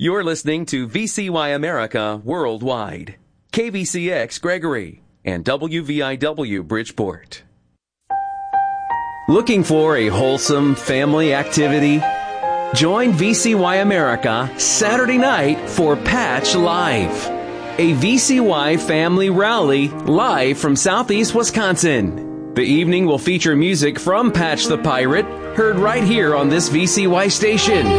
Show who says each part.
Speaker 1: You're listening to VCY America Worldwide, KVCX Gregory, and WVIW Bridgeport. Looking for a wholesome family activity? Join VCY America Saturday night for Patch Live, a VCY family rally live from Southeast Wisconsin. The evening will feature music from Patch the Pirate, heard right here on this VCY station.